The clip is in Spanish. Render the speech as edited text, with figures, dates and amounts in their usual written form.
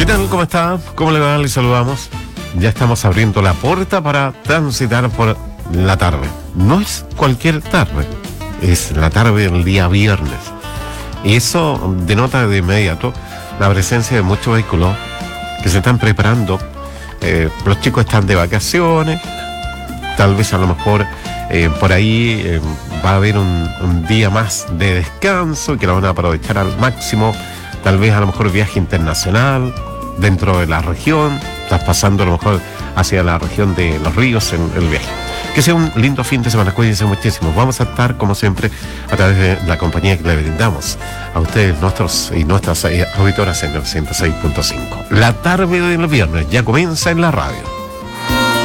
¿Qué tal? ¿Cómo está? ¿Cómo le va? Le saludamos. Ya estamos abriendo la puerta para transitar por la tarde. No es cualquier tarde, es la tarde del día viernes. Y eso denota de inmediato la presencia de muchos vehículos que se están preparando. Los chicos están de vacaciones, tal vez a lo mejor por ahí va a haber un día más de descanso que lo van a aprovechar al máximo. Tal vez a lo mejor viaje internacional dentro de la región, traspasando a lo mejor hacia la región de Los Ríos en el viaje. Que sea un lindo fin de semana, cuídense muchísimo. Vamos a estar, como siempre, a través de la compañía que le brindamos a ustedes, nuestros y nuestras auditoras en el 106.5. La tarde del viernes ya comienza en la radio.